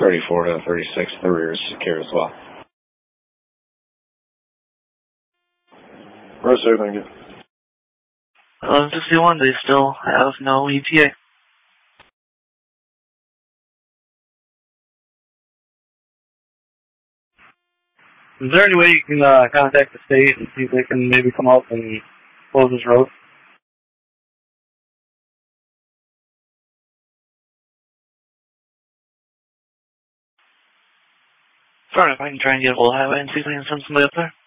34 to 36. The rear is secure as well. Roger, thank you. 1161, they still have no ETA. Is there any way you can contact the state and see if they can maybe come up and close this road? Fair enough, I can try and get a hold of highway and see if I can send somebody up there.